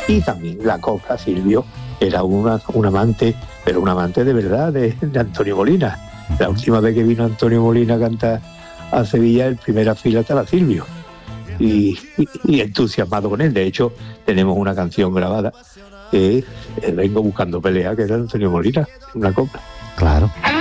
Y también la copla, Silvio, era un amante, pero un amante de verdad de Antonio Molina. La última vez que vino Antonio Molina a cantar a Sevilla, en primera fila estaba Silvio. Y entusiasmado con él. De hecho, tenemos una canción grabada que es Vengo buscando pelea, que era Antonio Molina, una copla. Claro.